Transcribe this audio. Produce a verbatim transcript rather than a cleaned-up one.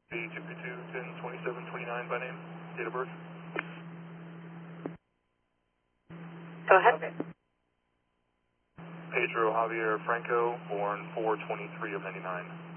two two ten twenty-seven twenty-nine by name, date of birth. Go ahead. Okay. Pedro Javier Franco, born four twenty-three of ninety-nine.